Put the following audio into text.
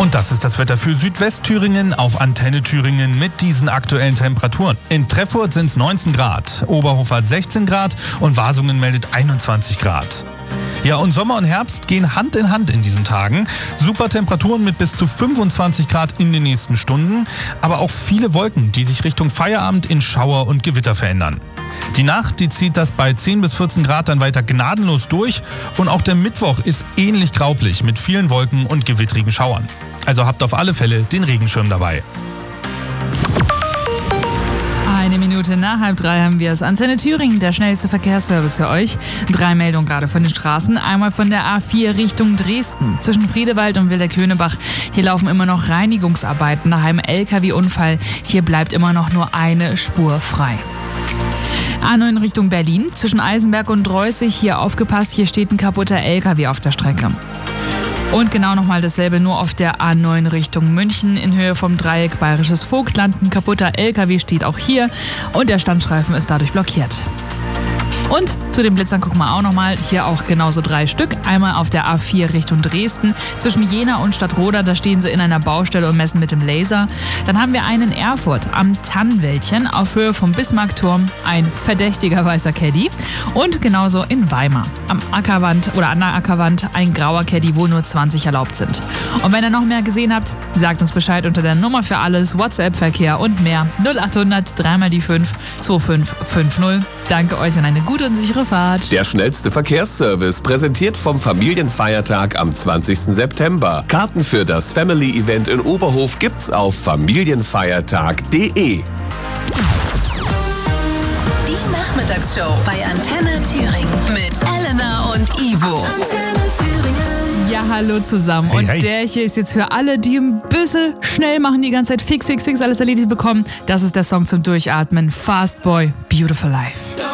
Und das ist das Wetter für Südwestthüringen auf Antenne Thüringen mit diesen aktuellen Temperaturen. In Treffurt sind es 19 Grad, Oberhof hat 16 Grad und Wasungen meldet 21 Grad. Ja, und Sommer und Herbst gehen Hand in Hand in diesen Tagen. Super Temperaturen mit bis zu 25 Grad in den nächsten Stunden, aber auch viele Wolken, die sich Richtung Feierabend in Schauer und Gewitter verändern. Die Nacht, die zieht das bei 10 bis 14 Grad dann weiter gnadenlos durch und auch der Mittwoch ist ähnlich graupelig mit vielen Wolken und gewittrigen Schauern. Also habt auf alle Fälle den Regenschirm dabei. 1 Minute nach 2:30 haben wir es. Antenne Thüringen, der schnellste Verkehrsservice für euch. 3 Meldungen gerade von den Straßen. Einmal von der A4 Richtung Dresden. Zwischen Friedewald und Wilder-Könebach. Hier laufen immer noch Reinigungsarbeiten nach einem LKW-Unfall. Hier bleibt immer noch nur eine Spur frei. A9 Richtung Berlin. Zwischen Eisenberg und Dreußig. Hier aufgepasst, hier steht ein kaputter LKW auf der Strecke. Und genau nochmal dasselbe, nur auf der A9 Richtung München in Höhe vom Dreieck Bayerisches Vogtland. Ein kaputter LKW steht auch hier und der Standstreifen ist dadurch blockiert. Und zu den Blitzern gucken wir auch nochmal. Hier auch genauso 3 Stück. Einmal auf der A4 Richtung Dresden. Zwischen Jena und Stadtroda, da stehen sie in einer Baustelle und messen mit dem Laser. Dann haben wir einen in Erfurt am Tannenwäldchen auf Höhe vom Bismarckturm. Ein verdächtiger weißer Caddy. Und genauso in Weimar am Ackerwand oder an der Ackerwand ein grauer Caddy, wo nur 20 erlaubt sind. Und wenn ihr noch mehr gesehen habt, sagt uns Bescheid unter der Nummer für alles, WhatsApp-Verkehr und mehr. 0800 3x5 2550. Danke euch und eine gute und sichere Fahrt. Der schnellste Verkehrsservice, präsentiert vom Familienfeiertag am 20. September. Karten für das Family-Event in Oberhof gibt's auf familienfeiertag.de. Die Nachmittagsshow bei Antenne Thüringen mit Elena und Ivo. Antenne Thüringen. Ja, hallo zusammen. Hey, und hey. der hier ist jetzt für alle, die ein bisschen schnell machen, die ganze Zeit fix, alles erledigt bekommen. Das ist der Song zum Durchatmen. Fast Boy, Beautiful Life.